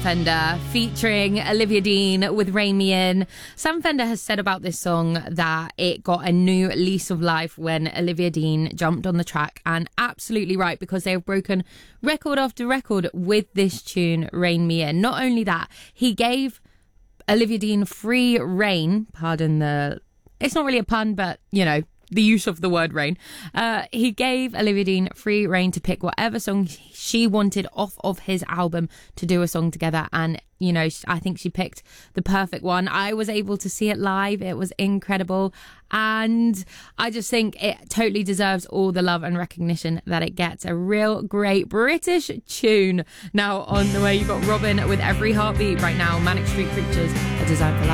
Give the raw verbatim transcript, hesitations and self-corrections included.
Fender featuring Olivia Dean with Rain Me In. Sam Fender has said about this song that it got a new lease of life when Olivia Dean jumped on the track, and absolutely right, because they have broken record after record with this tune, Rain Me In. Not only that, he gave Olivia Dean free reign, pardon the, it's not really a pun, but you know, the use of the word rain. Uh, he gave Olivia Dean free reign to pick whatever song she wanted off of his album to do a song together. And, you know, I think she picked the perfect one. I was able to see it live. It was incredible. And I just think it totally deserves all the love and recognition that it gets. A real great British tune. Now on the way, you've got Robin with Every Heartbeat right now. Manic Street Preachers, A Design for Life.